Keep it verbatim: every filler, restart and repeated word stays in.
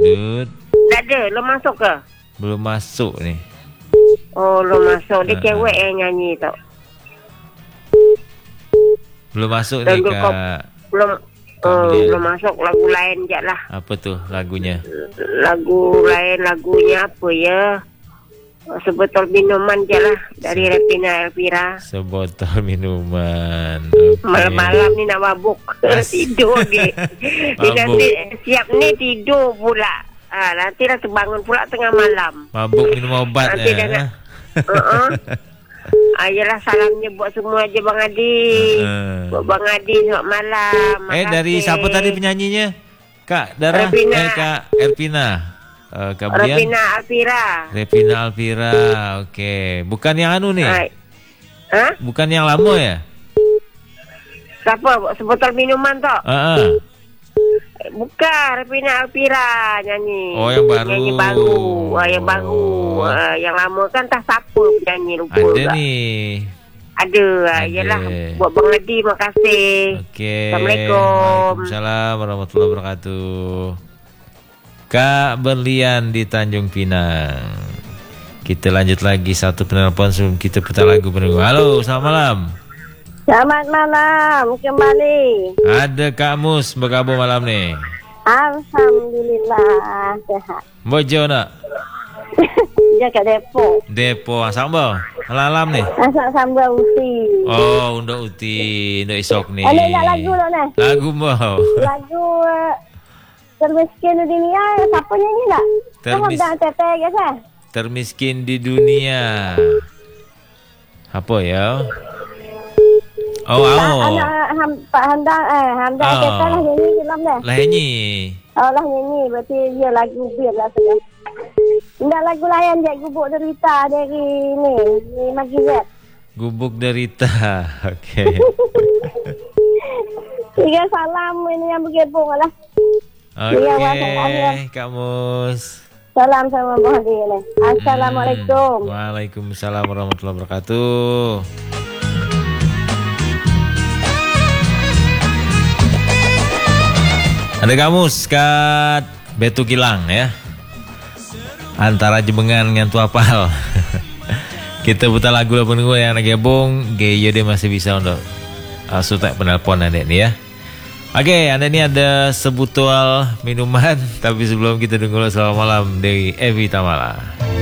Dut. Tak ada, belum masuk ke? Belum masuk ni. Oh, belum masuk. Dia Ha. cewek yang nyanyi tau. Belum masuk Dan ni kau- Kak. Belum Kak oh, Belia. belum masuk lagu lain je lah. Apa tu lagunya? Lagu lain, lagunya apa ya? Sebotol minuman je lah. Dari Repina Elvira. Sebotol minuman. Okay. Malam-malam ni nak mabuk. Tidur ke. Dia Mabuk. nanti siap ni tidur pula. Ha, nanti dah terbangun pula tengah malam. Mabuk minum obat. Nanti eh. dah nak. Uh-uh. Ah, yelah, salamnya buat semua je Bang Adi. Uh-uh. Buat Bang Adi selamat malam. Eh Makasih. dari siapa tadi penyanyinya? Kak Dara? Repina. Eh Kak Erpina. Uh, Kak Brian? Repina Alvira. Repina Alvira. Okey. Bukan yang anu ni. Hai. Ha? Bukan yang lama ya? Siapa? Sebotol minuman tak? Ha ah. Bukan, Repina Alvira nyanyi. Oh, yang baru. Nyanyi baru. Ah, yang baru. Oh. Ah, yang lama kan tak siapa penyanyi, lupa Ada pula. ni. Ada. Ah, Ada. yelah, buat Bang Adi, makasih. Okey. Assalamualaikum. Waalaikumsalam warahmatullahi wabarakatuh. Kak Berlian di Tanjung Pinang. Kita lanjut lagi satu penelpon sebelum kita putar lagu penunggu. Halo, selamat malam. Selamat malam kembali. Ada Kak Mus bergabung malam ni. Alhamdulillah sehat. Bojo nak? Dia kat Depok. Depo samba. Malam ni. Asak sambal uti. Oh, untuk uti, untuk esok ni. Ada nak lagu tak ni? Lagu mau. Lagu uh, Termiskin di Dunia. Siapa nyanyi tak? Termis- Kamu dah teteh ke sah? Termiskin di dunia. Apa ya? Oh, Tak, oh. anak ham, Pak Hamdan eh Hamdan Ah. kata lah nyanyi dalam dah. Lah ni. Oh lah nyanyi berarti dia lagu biar lah sudah. Tidak lagu lain je gubuk derita dari ni ni Magizat. Gubuk derita. Okey. Tiga salam ini yang bergabung lah. Ya, Okey, Kak Mus. Salam sama Abang Hadi ni. Assalamualaikum. Hmm. Waalaikumsalam warahmatullahi wabarakatuh. Ada Kak Mus kat Betu Kilang ya. Antara Jebengan dengan Tuapal. Kita putar lagu lah penunggu yang nak gabung. Gaya dia masih bisa untuk uh, sutak penelpon anda ni ya. Okey, anda ni ada sebotol minuman. Tapi sebelum kita dengar selamat malam dari Evi Tamala.